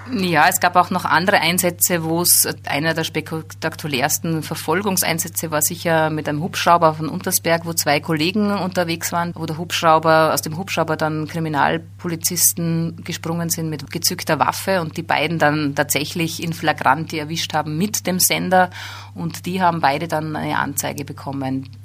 Ja, es gab auch noch andere Einsätze, wo es einer der spektakulärsten Verfolgungseinsätze war sicher mit einem Hubschrauber von Untersberg, wo 2 Kollegen unterwegs waren, wo aus dem Hubschrauber dann Kriminalpolizisten gesprungen sind mit gezückter Waffe und die beiden dann tatsächlich in Flagranti erwischt haben mit dem Sender und die haben beide dann eine Anzeige bekommen.